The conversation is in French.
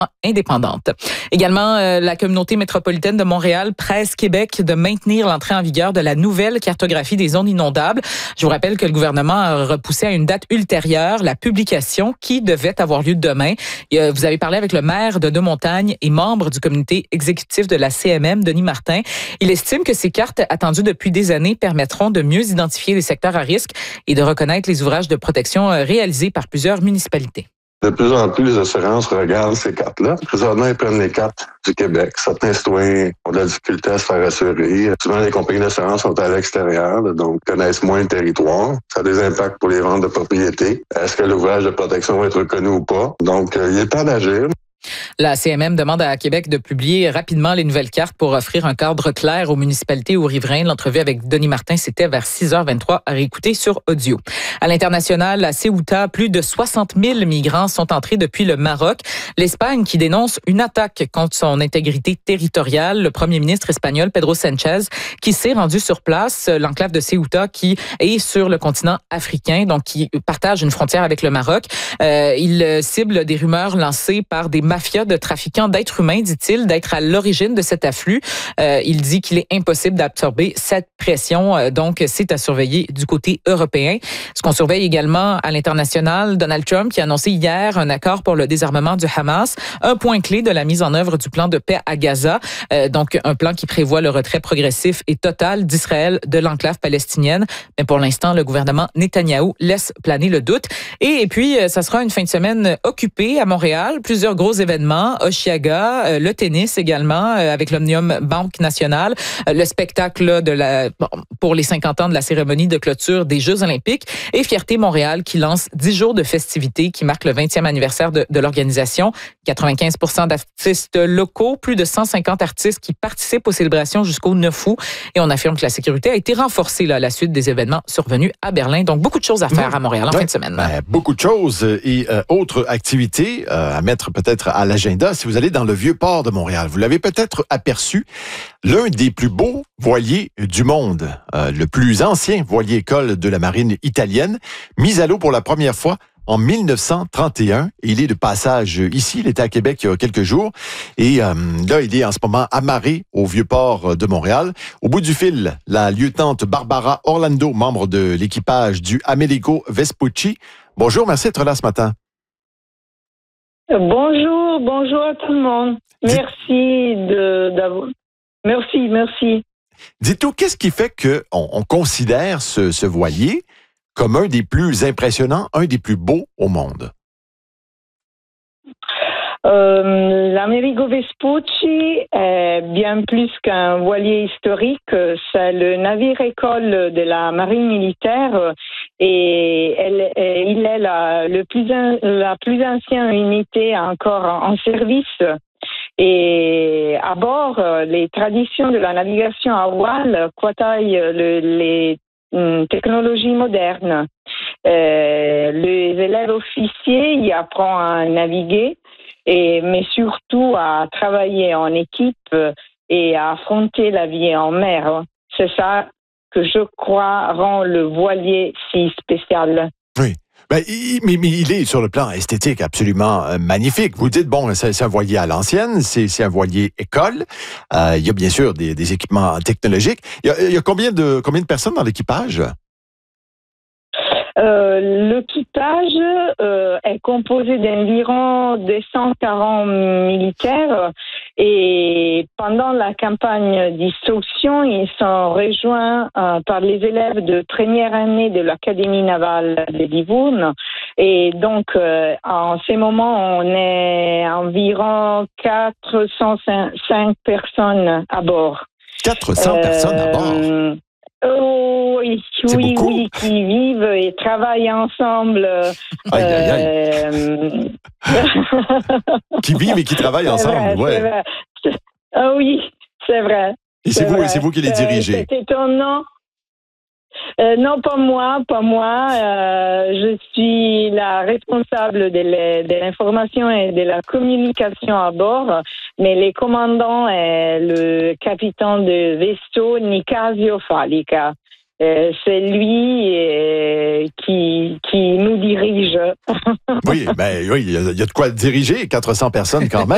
indépendante. Également, la communauté métropolitaine de Montréal presse Québec de maintenir l'entrée en vigueur de la nouvelle cartographie des zones inondables. Je vous rappelle que le gouvernement a repoussé à une date ultérieure la publication qui devait avoir lieu demain. Vous avez parlé avec le maire de Deux-Montagnes et membre du comité exécutif de la CMM, Denis Martin. Il estime que ces cartes attendues depuis des années permettront de mieux identifier les secteurs à risque et de reconnaître les ouvrages de protection réalisés par plusieurs municipalités. De plus en plus, les assurances regardent ces cartes-là. Présentement, ils prennent les cartes du Québec. Certains citoyens ont de la difficulté à se faire assurer. Souvent, les compagnies d'assurance sont à l'extérieur, donc connaissent moins le territoire. Ça a des impacts pour les ventes de propriété. Est-ce que l'ouvrage de protection va être reconnu ou pas? Donc, il est temps d'agir. La CMM demande à Québec de publier rapidement les nouvelles cartes pour offrir un cadre clair aux municipalités et aux riverains. L'entrevue avec Denis Martin, c'était vers 6h23 à réécouter sur audio. À l'international, à Ceuta, plus de 60 000 migrants sont entrés depuis le Maroc. L'Espagne qui dénonce une attaque contre son intégrité territoriale. Le premier ministre espagnol, Pedro Sánchez, qui s'est rendu sur place, l'enclave de Ceuta qui est sur le continent africain, donc qui partage une frontière avec le Maroc. Il cible des rumeurs lancées par des mafias de trafiquants d'êtres humains, dit-il, d'être à l'origine de cet afflux. Il dit qu'il est impossible d'absorber cette pression. Donc, c'est à surveiller du côté européen. Ce qu'on surveille également à l'international, Donald Trump qui a annoncé hier un accord pour le désarmement du Hamas, un point clé de la mise en œuvre du plan de paix à Gaza. Donc, un plan qui prévoit le retrait progressif et total d'Israël de l'enclave palestinienne. Mais pour l'instant, le gouvernement Netanyahou laisse planer le doute. Et puis, ça sera une fin de semaine occupée à Montréal. Plusieurs gros événements, Oshiaga, le tennis également avec l'Omnium Banque Nationale, le spectacle pour les 50 ans de la cérémonie de clôture des Jeux olympiques et Fierté Montréal qui lance 10 jours de festivités qui marquent le 20e anniversaire de l'organisation. 95% d'artistes locaux, plus de 150 artistes qui participent aux célébrations jusqu'au 9 août et on affirme que la sécurité a été renforcée à la suite des événements survenus à Berlin. Donc beaucoup de choses à faire à Montréal en fin de semaine. Beaucoup de choses et autres activités à mettre peut-être à l'agenda. Si vous allez dans le Vieux-Port de Montréal, vous l'avez peut-être aperçu, l'un des plus beaux voiliers du monde, le plus ancien voilier-école de la marine italienne, mis à l'eau pour la première fois en 1931. Il est de passage ici, il était à Québec il y a quelques jours. Et là, il est en ce moment amarré au Vieux-Port de Montréal. Au bout du fil, la lieutenant Barbara Orlando, membre de l'équipage du Amerigo Vespucci. Bonjour, merci d'être là ce matin. Bonjour à tout le monde. Merci. Dites-nous, qu'est-ce qui fait qu'on considère ce voilier comme un des plus impressionnants, un des plus beaux au monde? L'Amerigo Vespucci est bien plus qu'un voilier historique. C'est le navire-école de la marine militaire et il est la plus ancienne unité encore en service. Et à bord, les traditions de la navigation à voile côtoient les technologies modernes. Les élèves officiers y apprennent à naviguer, mais surtout à travailler en équipe et à affronter la vie en mer. C'est ça que je crois rend le voilier si spécial. Oui. Mais il est sur le plan esthétique absolument magnifique. Vous dites, bon, c'est un voilier à l'ancienne, c'est un voilier école. Il y a bien sûr des équipements technologiques. Il y a combien de personnes dans l'équipage? L'équipage est composé d'environ 240 militaires et pendant la campagne d'instruction, ils sont rejoints par les élèves de première année de l'Académie navale de Livourne. Et donc, en ce moment, on est environ 405 personnes à bord. 400 personnes à bord? Oui, qui vivent et travaillent ensemble. Qui vivent et qui travaillent ensemble, ouais. C'est vrai. Oui, c'est vrai. Et c'est vous qui les dirigez? C'est étonnant. Non, pas moi. Je suis la responsable de l'information et de la communication à bord, mais les commandants est le capitaine de vaisseau Nicasio Falica. C'est lui qui nous dirige. Oui, il y a de quoi diriger, 400 personnes quand même.